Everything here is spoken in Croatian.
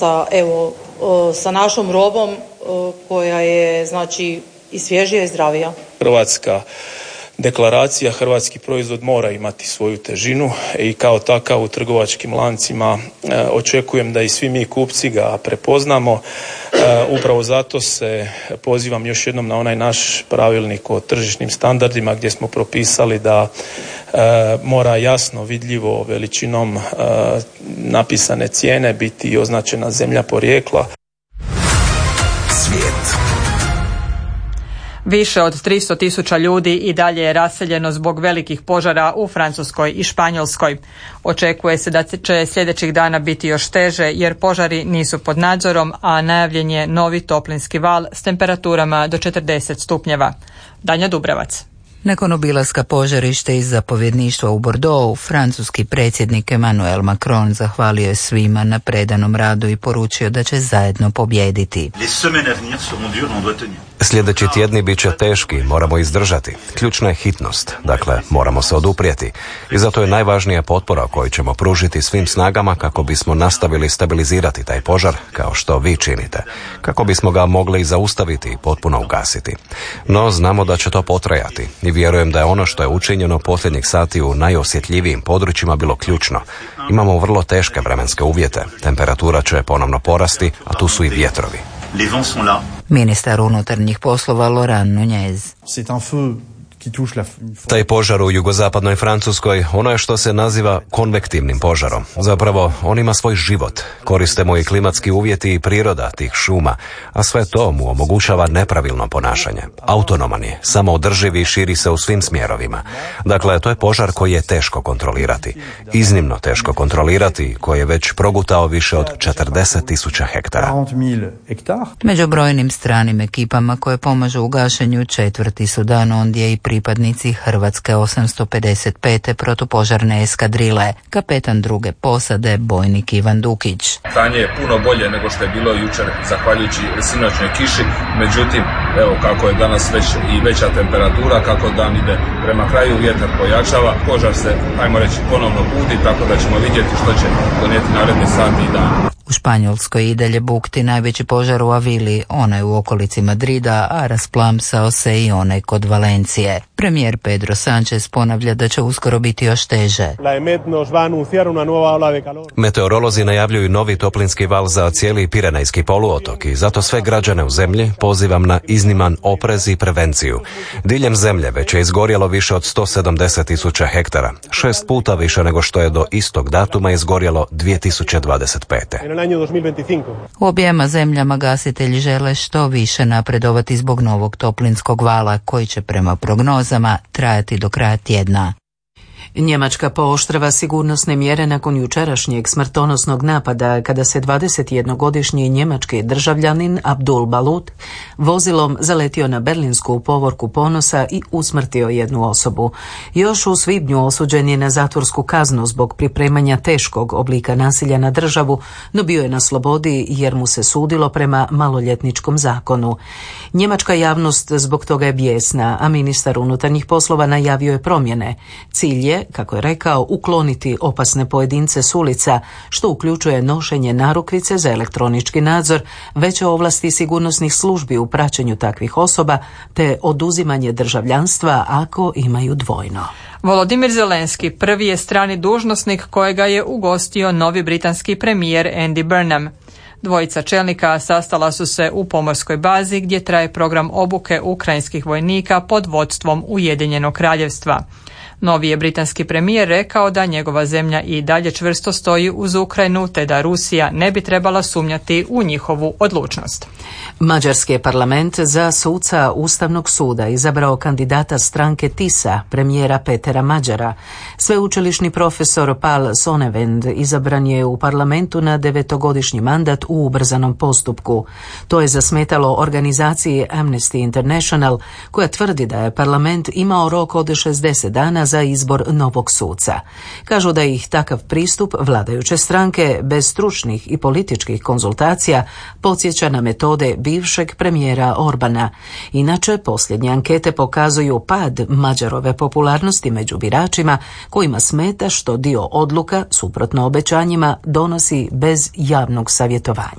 Sa našom robom koja je znači i svježija i zdravija. Hrvatska deklaracija, hrvatski proizvod mora imati svoju težinu i kao takav u trgovačkim lancima očekujem da i svi mi kupci ga prepoznamo. Upravo zato se pozivam još jednom na onaj naš pravilnik o tržišnim standardima gdje smo propisali da mora jasno, vidljivo, veličinom napisane cijene biti i označena zemlja porijekla. Svijet. Više od 300.000 ljudi i dalje je raseljeno zbog velikih požara u Francuskoj i Španjolskoj. Očekuje se da će sljedećih dana biti još teže jer požari nisu pod nadzorom, a najavljen je novi toplinski val s temperaturama do 40 stupnjeva. Danja Dubravac. Nakon obilaska požarište iz zapovjedništva u Bordeauxu, francuski predsjednik Emmanuel Macron zahvalio je svima na predanom radu i poručio da će zajedno pobijediti. Sljedeći tjedni bit će teški, moramo izdržati. Ključna je hitnost, dakle moramo se oduprijeti. I zato je najvažnija potpora koju ćemo pružiti svim snagama kako bismo nastavili stabilizirati taj požar, kao što vi činite. Kako bismo ga mogli zaustaviti i potpuno ugasiti. No, znamo da će to potrajati i vjerujem da je ono što je učinjeno posljednjih sati u najosjetljivijim područjima bilo ključno. Imamo vrlo teške vremenske uvjete. Temperatura će ponovno porasti, a tu su i vjetrovi. Ministar unutarnjih poslova Laurent Nunez. Taj požar u jugozapadnoj Francuskoj, ono je što se naziva konvektivnim požarom. Zapravo, on ima svoj život. Koriste mu i klimatski uvjeti i priroda tih šuma, a sve to mu omogućava nepravilno ponašanje. Autonoman je, samoodrživ i širi se u svim smjerovima. Dakle, to je požar koji je teško kontrolirati. Iznimno teško kontrolirati, koji je već progutao više od 40.000 hektara. Među brojnim stranim ekipama koje pomažu u gašenju četvrti su dan ondje i pripadnici Hrvatske 855. protupožarne eskadrile, kapetan druge posade, bojnik Ivan Dukić. Stanje je puno bolje nego što je bilo jučer, zahvaljujući sinoćnoj kiši, međutim, evo kako je danas već i veća temperatura, kako dan ide prema kraju, vjetar pojačava, požar se, ajmo reći, ponovno budi, tako da ćemo vidjeti što će donijeti naredni sati i dan. U Španjolskoj i dalje bukti najveći požar u Avili, onaj u okolici Madrida, a rasplamsao se i onaj kod Valencije. Premijer Pedro Sánchez ponavlja da će uskoro biti još teže. Meteorolozi najavljuju novi toplinski val za cijeli Pirenejski poluotok i zato sve građane u zemlji pozivam na izniman oprez i prevenciju. Diljem zemlje već je izgorjelo više od 170.000 hektara, 6 puta više nego što je do istog datuma izgorjelo 2025. U objema zemljama gasitelji žele što više napredovati zbog novog toplinskog vala koji će prema prognozama trajati do kraja tjedna. Njemačka pooštrava sigurnosne mjere nakon jučerašnjeg smrtonosnog napada kada se 21-godišnji njemački državljanin Abdul Balut vozilom zaletio na berlinsku povorku Ponosa i usmrtio jednu osobu. Još u svibnju osuđen je na zatvorsku kaznu zbog pripremanja teškog oblika nasilja na državu, no bio je na slobodi jer mu se sudilo prema maloljetničkom zakonu. Njemačka javnost zbog toga je bijesna, a ministar unutarnjih poslova najavio je promjene. Cilj je, kako je rekao, ukloniti opasne pojedince s ulica, što uključuje nošenje narukvice za elektronički nadzor, veće ovlasti sigurnosnih službi u praćenju takvih osoba, te oduzimanje državljanstva ako imaju dvojno. Volodimir Zelenski prvi je strani dužnosnik kojega je ugostio novi britanski premijer Andy Burnham. Dvojica čelnika sastala su se u pomorskoj bazi gdje traje program obuke ukrajinskih vojnika pod vodstvom Ujedinjenog kraljevstva. Novi je britanski premijer rekao da njegova zemlja i dalje čvrsto stoji uz Ukrajinu te da Rusija ne bi trebala sumnjati u njihovu odlučnost. Mađarski je parlament za suca Ustavnog suda izabrao kandidata stranke TISA, premijera Petera Mađara. Sveučilišni profesor Pal Sonevend izabran je u parlamentu na 9-godišnji mandat u ubrzanom postupku. To je zasmetalo organizaciji Amnesty International, koja tvrdi da je parlament imao rok od 60 dana za izbor novog suca. Kažu da ih takav pristup vladajuće stranke bez stručnih i političkih konzultacija podsjeća na metode bivšeg premijera Orbana. Inače, posljednje ankete pokazuju pad Mađarove popularnosti među biračima, kojima smeta što dio odluka, suprotno obećanjima, donosi bez javnog savjetovanja.